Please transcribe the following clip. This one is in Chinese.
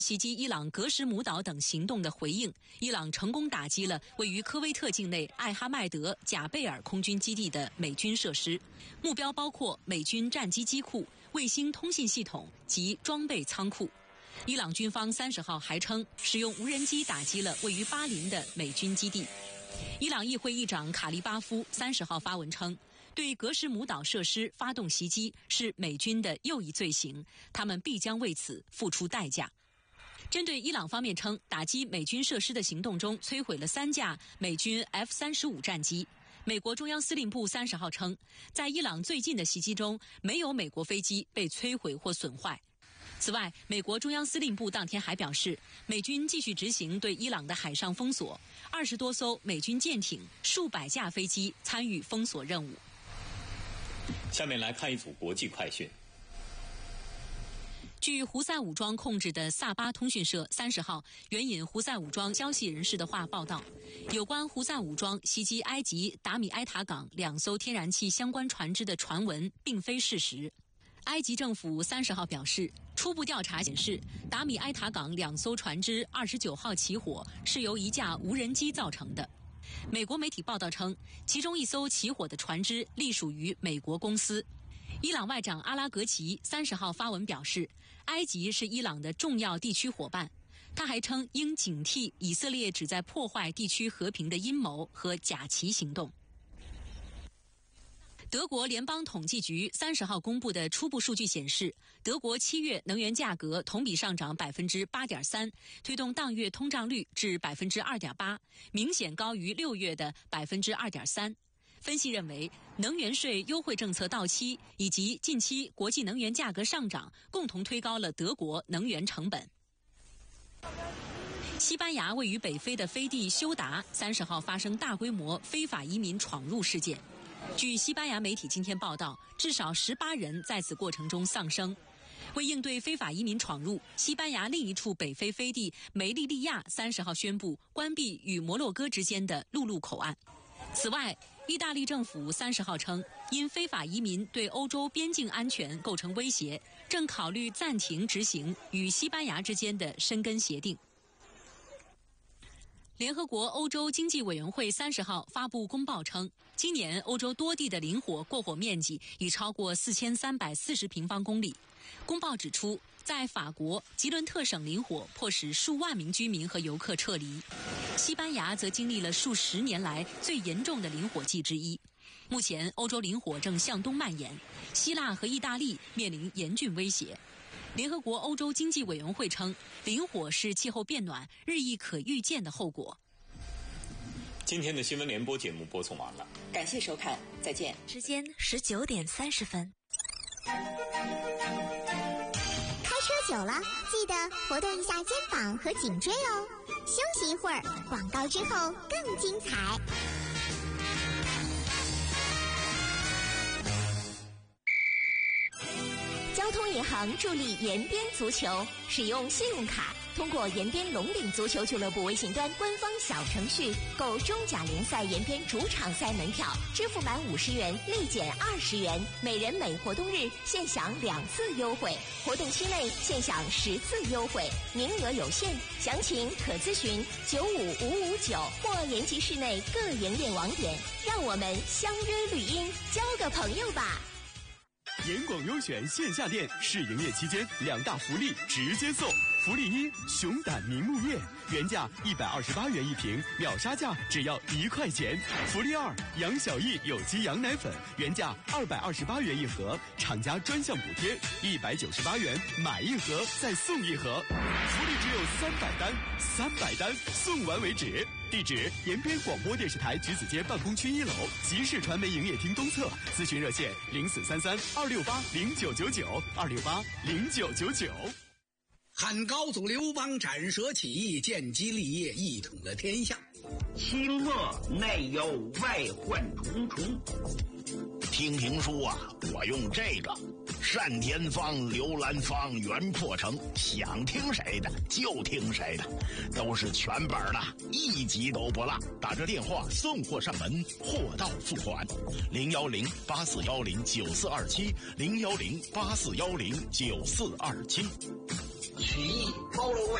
袭击伊朗格什姆岛等行动的回应，伊朗成功打击了位于科威特境内艾哈迈德贾贝尔空军基地的美军设施，目标包括美军战机机库、卫星通信系统及装备仓库。伊朗军方30号还称，使用无人机打击了位于巴林的美军基地。伊朗议会议长卡利巴夫30号发文称，对格什姆岛设施发动袭击是美军的又一罪行，他们必将为此付出代价。针对伊朗方面称，打击美军设施的行动中摧毁了3架美军 F-35战机。美国中央司令部30号称，在伊朗最近的袭击中，没有美国飞机被摧毁或损坏。此外，美国中央司令部当天还表示，美军继续执行对伊朗的海上封锁，20多艘美军舰艇、数百架飞机参与封锁任务。 下面来看一组国际快讯。 据胡塞武装控制的萨巴通讯社30号援引胡塞武装消息人士的话报道，有关胡塞武装袭击埃及达米埃塔港2艘天然气相关船只的传闻并非事实。埃及政府30号表示，初步调查显示，达米埃塔港2艘船只29号起火是由一架无人机造成的。美国媒体报道称，其中一艘起火的船只隶属于美国公司。伊朗外长阿拉格齐30号发文表示，埃及是伊朗的重要地区伙伴。他还称，应警惕以色列旨在破坏地区和平的阴谋和假旗行动。德国联邦统计局30号公布的初步数据显示，德国7月能源价格同比上涨 8.3%， 推动当月通胀率至 2.8%， 明显高于6月的 2.3%。分析认为，能源税优惠政策到期以及近期国际能源价格上涨，共同推高了德国能源成本。西班牙位于北非的飞地休达30号发生大规模非法移民闯入事件。据西班牙媒体今天报道，至少18人在此过程中丧生。为应对非法移民闯入，西班牙另一处北非飞地梅利利亚30号宣布关闭与摩洛哥之间的陆路口岸。此外，意大利政府30号称，因非法移民对欧洲边境安全构成威胁，正考虑暂停执行与西班牙之间的申根协定。联合国欧洲经济委员会30号发布公报称，今年欧洲多地的林火过火面积已超过4340平方公里。公报指出，在法国吉伦特省林火迫使数万名居民和游客撤离，西班牙则经历了数十年来最严重的林火季之一。目前，欧洲林火正向东蔓延，希腊和意大利面临严峻威胁。联合国欧洲经济委员会称，林火是气候变暖日益可预见的后果。 今天的新闻联播节目播送完了， 感谢收看，再见。 时间19点30分。 开车久了，记得活动一下肩膀和颈椎哦。休息一会儿，广告之后更精彩。交通银行助力延边足球，使用信用卡，通过延边龙岭足球俱乐部微信端官方小程序购中甲联赛延边主场赛门票，支付满50元立减20元，每人每活动日现享2次优惠，活动期内现享10次优惠，名额有限，详情可咨询95559或延吉市内各营业网点。让我们相约绿荫，交个朋友吧。 严广优选线下店试营业期间2大福利直接送。福利1，熊胆明目叶，原价128元一瓶，秒杀价只要1块钱。福利2，杨小艺有机羊奶粉，原价228元一盒，厂家专项补贴198元，买一盒再送一盒。福利只有300单，300单送完为止。地址：延边广播电视台橘子街办公区1楼，集市传媒营业厅东侧。咨询热线：0433-268-0999，268-0999。 汉高祖刘邦斩蛇起义，建基立业，一统了天下。 清末内有外患重重。 听评书啊，我用这个单田芳、刘兰芳、袁破城，想听谁的就听谁的，都是全本的，一集都不落。打这电话送货上门，货到付款。010-8410-9427 010-8410-9427。 曲艺包罗